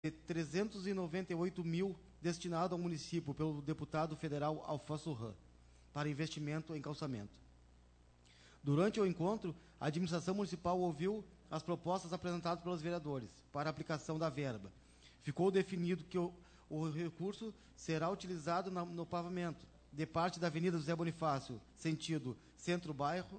398 mil destinado ao município pelo deputado federal Alfonso Ram para investimento em calçamento. Durante o encontro, a administração municipal ouviu as propostas apresentadas pelos vereadores para a aplicação da verba. Ficou definido que o recurso será utilizado no pavimento de parte da Avenida José Bonifácio, sentido centro-bairro,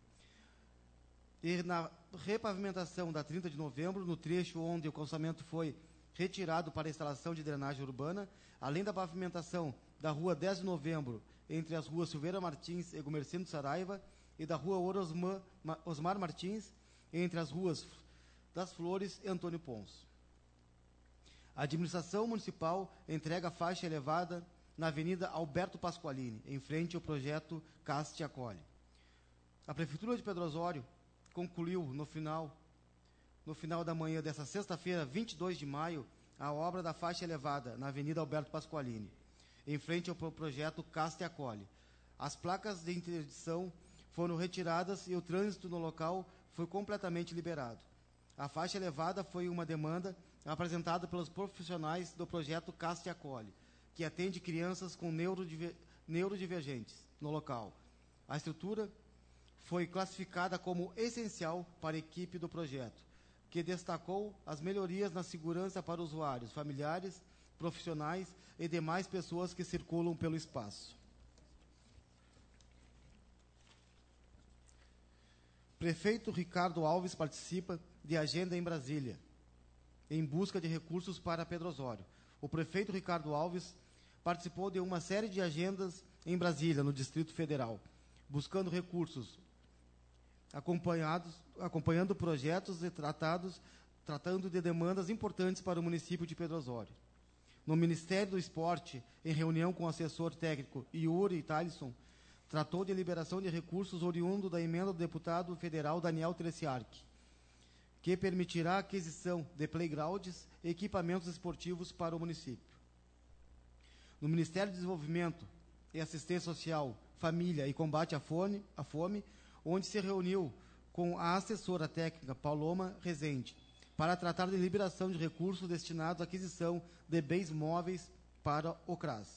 e na repavimentação da 30 de novembro, no trecho onde o calçamento foi retirado para a instalação de drenagem urbana, além da pavimentação da rua 10 de novembro, entre as ruas Silveira Martins e Gumercindo Saraiva, e da rua Osmar Martins, entre as ruas das Flores e Antônio Pons. A administração municipal entrega a faixa elevada na Avenida Alberto Pasqualini, em frente ao projeto Caste Acolhe. A Prefeitura de Pedro Osório concluiu no final da manhã desta sexta-feira, 22 de maio, a obra da faixa elevada na Avenida Alberto Pasqualini, em frente ao projeto Caste Acolhe. As placas de interdição foram retiradas e o trânsito no local foi completamente liberado. A faixa elevada foi uma demanda apresentada pelos profissionais do projeto Caste Acolhe, que atende crianças com neurodivergentes no local. A estrutura foi classificada como essencial para a equipe do projeto, que destacou as melhorias na segurança para usuários, familiares, profissionais e demais pessoas que circulam pelo espaço. Prefeito Ricardo Alves participa de agenda em Brasília, em busca de recursos para Pedro Osório. O prefeito Ricardo Alves participou de uma série de agendas em Brasília, no Distrito Federal, buscando recursos, acompanhando projetos e tratando de demandas importantes para o município de Pedro Osório. No Ministério do Esporte, em reunião com o assessor técnico Yuri Thalisson, tratou de liberação de recursos oriundo da emenda do deputado federal Daniel Treciarch, que permitirá a aquisição de playgrounds e equipamentos esportivos para o município. No Ministério do Desenvolvimento e Assistência Social, Família e Combate à Fome, onde se reuniu com a assessora técnica Paloma Rezende, para tratar de liberação de recursos destinados à aquisição de bens móveis para o CRAS.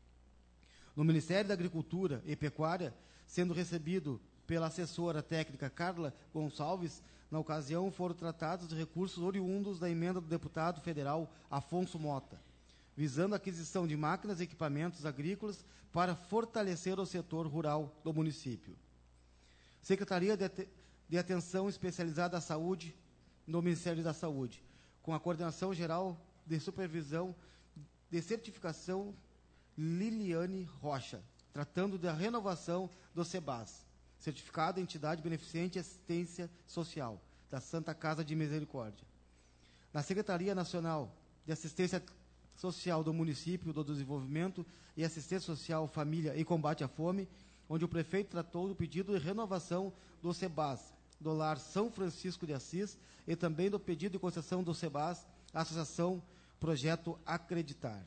No Ministério da Agricultura e Pecuária, sendo recebido pela assessora técnica Carla Gonçalves, na ocasião foram tratados de recursos oriundos da emenda do deputado federal Afonso Mota, visando a aquisição de máquinas e equipamentos agrícolas para fortalecer o setor rural do município. Secretaria de Atenção Especializada à Saúde, no Ministério da Saúde, com a Coordenação Geral de Supervisão de Certificação Liliane Rocha, tratando da renovação do SEBAS, Certificado de Entidade Beneficente e Assistência Social, da Santa Casa de Misericórdia. Na Secretaria Nacional de Assistência Social do Município do Desenvolvimento e Assistência Social, Família e Combate à Fome, onde o prefeito tratou do pedido de renovação do SEBAS, do Lar São Francisco de Assis, e também do pedido de concessão do SEBAS à Associação Projeto Acreditar.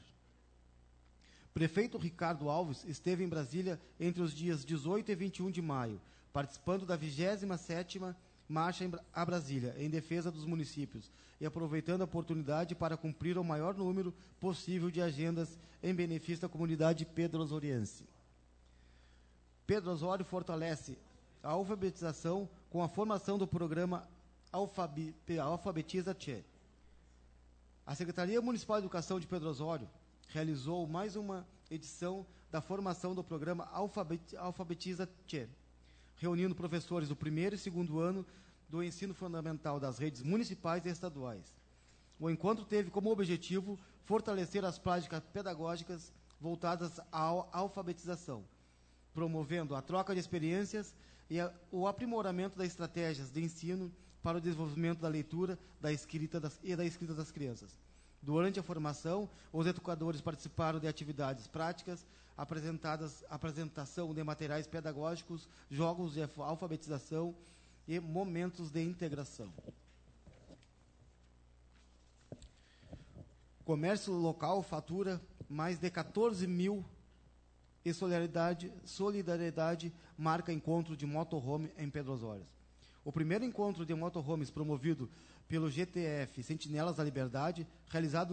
Prefeito Ricardo Alves esteve em Brasília entre os dias 18 e 21 de maio, participando da 27ª Marcha a Brasília, em defesa dos municípios, e aproveitando a oportunidade para cumprir o maior número possível de agendas em benefício da comunidade pedro-osoriense. Pedro Osório fortalece a alfabetização com a formação do programa Alfabetiza Tchê. A Secretaria Municipal de Educação de Pedro Osório realizou mais uma edição da formação do programa Alfabetiza Tchê, reunindo professores do primeiro e segundo ano do ensino fundamental das redes municipais e estaduais. O encontro teve como objetivo fortalecer as práticas pedagógicas voltadas à alfabetização, promovendo a troca de experiências e o aprimoramento das estratégias de ensino para o desenvolvimento da leitura da escrita das crianças. Durante a formação, os educadores participaram de atividades práticas, apresentação de materiais pedagógicos, jogos de alfabetização e momentos de integração. O comércio local fatura mais de 14 mil e Solidariedade marca encontro de motorhome em Pedro Osório. O primeiro encontro de motorhomes promovido pelo GTF Sentinelas da Liberdade, realizado